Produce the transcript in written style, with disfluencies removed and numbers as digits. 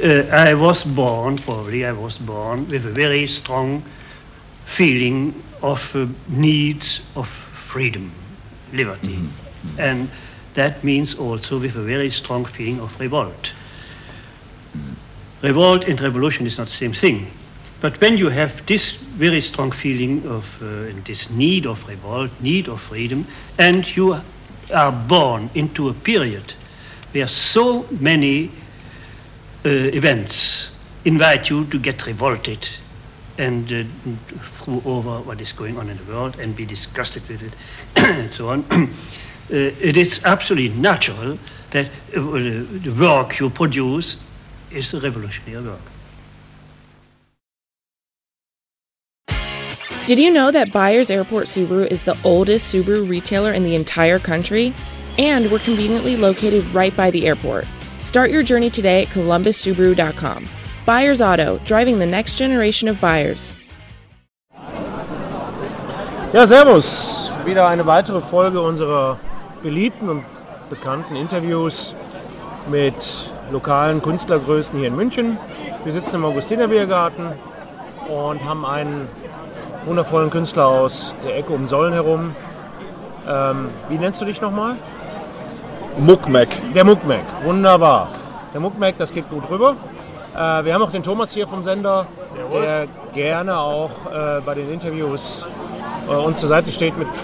I was born with a very strong feeling of need of freedom, liberty. Mm-hmm. And that means also with a very strong feeling of revolt. Mm-hmm. Revolt and revolution is not the same thing. But when you have this very strong feeling of this need of revolt, need of freedom, and you are born into a period where so many events invite you to get revolted and throw over what is going on in the world and be disgusted with it and so on. It is absolutely natural that the work you produce is a revolutionary work. Did you know that Byers Airport Subaru is the oldest Subaru retailer in the entire country? And we're conveniently located right by the airport. Start your journey today at columbussubaru.com. Byers Auto, driving the next generation of buyers. Ja, servus. Wieder eine weitere Folge unserer beliebten und bekannten Interviews mit lokalen Künstlergrößen hier in München. Wir sitzen im Augustinerbiergarten und haben einen wundervollen Künstler aus der Ecke um Solln herum. Wie nennst du dich nochmal? Muckmack. Der Muckmack, wunderbar. Der Muckmack, das geht gut rüber. Wir haben auch den Thomas hier vom Sender, Servus. Der gerne auch bei den Interviews uns zur Seite steht mit